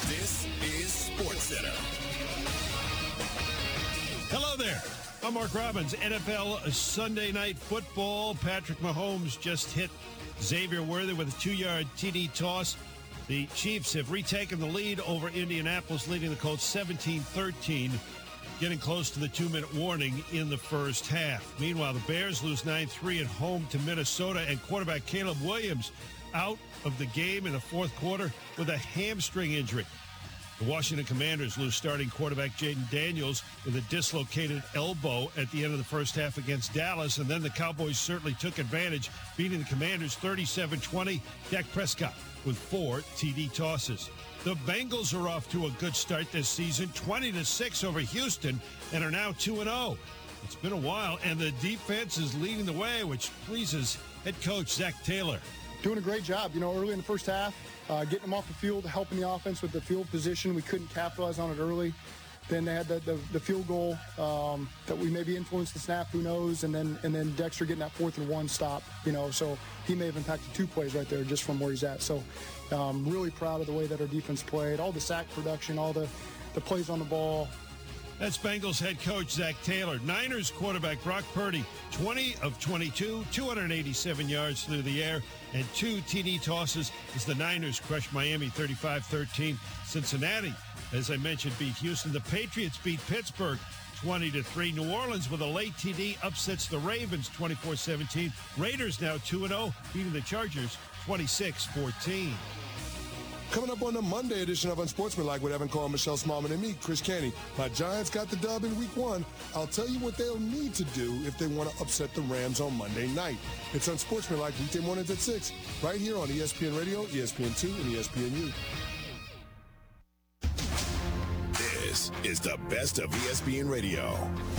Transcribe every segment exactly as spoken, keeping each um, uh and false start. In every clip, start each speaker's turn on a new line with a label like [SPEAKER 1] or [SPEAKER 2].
[SPEAKER 1] This is SportsCenter.
[SPEAKER 2] Hello there. I'm Mark Robbins. N F L Sunday Night Football. Patrick Mahomes just hit Xavier Worthy with a two-yard T D toss. The Chiefs have retaken the lead over Indianapolis, leading the Colts seventeen thirteen, getting close to the two-minute warning in the first half. Meanwhile, the Bears lose nine three at home to Minnesota, and quarterback Caleb Williams out of the game in the fourth quarter with a hamstring injury. The Washington Commanders lose starting quarterback Jaden Daniels with a dislocated elbow at the end of the first half against Dallas. And then the Cowboys certainly took advantage, beating the Commanders thirty-seven twenty. Dak Prescott with four T D tosses. The Bengals are off to a good start this season, twenty to six over Houston, and are now two and oh. It's been a while, and the defense is leading the way, which pleases head coach Zach Taylor.
[SPEAKER 3] Doing a great job. You know, early in the first half, uh, getting them off the field, helping the offense with the field position. We couldn't capitalize on it early. Then they had the, the, the field goal um, that we maybe influenced the snap, who knows, and then and then Dexter getting that fourth and one stop, you know, so he may have impacted two plays right there just from where he's at. So um, really proud of the way that our defense played, all the sack production, all the, the plays on the ball.
[SPEAKER 2] That's Bengals head coach Zach Taylor. Niners quarterback Brock Purdy, twenty of twenty-two, two hundred eighty-seven yards through the air, and two T D tosses as the Niners crush Miami thirty-five thirteen. Cincinnati, as I mentioned, beat Houston. The Patriots beat Pittsburgh twenty to three. New Orleans with a late T D upsets the Ravens twenty-four seventeen. Raiders now two and oh, beating the Chargers twenty-six fourteen.
[SPEAKER 4] Coming up on the Monday edition of Unsportsmanlike with Evan Carl, Michelle Smallman, and me, Chris Canty. My Giants got the dub in week one. I'll tell you what they'll need to do if they want to upset the Rams on Monday night. It's Unsportsmanlike weekday mornings at six, right here on E S P N Radio, E S P N two, and E S P N U.
[SPEAKER 1] This is the best of E S P N Radio.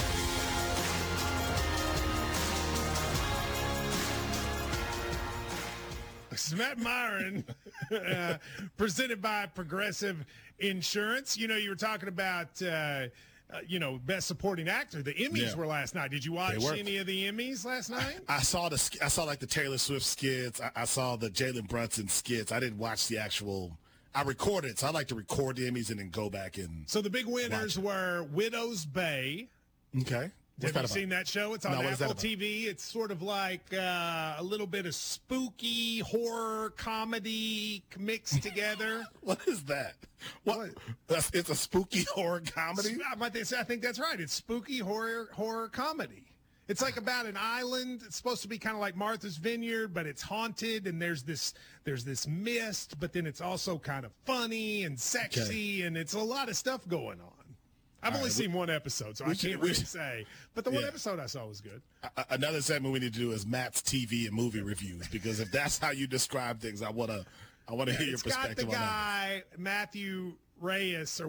[SPEAKER 5] Matt Myron, uh, presented by Progressive Insurance. You know, you were talking about, uh, uh, you know, Best Supporting Actor. The Emmys
[SPEAKER 6] Yeah.
[SPEAKER 5] were last night. Did you watch any of the Emmys last night?
[SPEAKER 6] I saw the sk- I saw like the Taylor Swift skits. I, I saw the Jalen Brunson skits. I didn't watch the actual. I recorded, so I like to record the Emmys and then go back and.
[SPEAKER 5] So the big winners were Widow's Bay.
[SPEAKER 6] Okay. What's
[SPEAKER 5] Have
[SPEAKER 6] that
[SPEAKER 5] you
[SPEAKER 6] about?
[SPEAKER 5] seen that show? It's on
[SPEAKER 6] No, what is that
[SPEAKER 5] Apple
[SPEAKER 6] about?
[SPEAKER 5] T V. It's sort of like uh, a little bit of spooky horror comedy mixed together.
[SPEAKER 6] What is that? What? That's, it's a spooky horror comedy?
[SPEAKER 5] I might say, I think that's right. It's spooky horror horror comedy. It's like about an island. It's supposed to be kind of like Martha's Vineyard, but it's haunted, and there's this there's this mist, but then it's also kind of funny and sexy,
[SPEAKER 6] Okay.
[SPEAKER 5] and it's a lot of stuff going on. I've
[SPEAKER 6] All
[SPEAKER 5] only
[SPEAKER 6] right,
[SPEAKER 5] seen
[SPEAKER 6] we-
[SPEAKER 5] one episode, so
[SPEAKER 6] we
[SPEAKER 5] I
[SPEAKER 6] should-
[SPEAKER 5] can't
[SPEAKER 6] we
[SPEAKER 5] really
[SPEAKER 6] should-
[SPEAKER 5] say. But the one
[SPEAKER 6] Yeah.
[SPEAKER 5] episode I saw was good.
[SPEAKER 6] A- Another segment we need to do is Matt's T V and movie reviews, because if that's how you describe things, I want to I want to hear your
[SPEAKER 5] It's got
[SPEAKER 6] perspective
[SPEAKER 5] the
[SPEAKER 6] on that.
[SPEAKER 5] guy, Matthew Reyes, or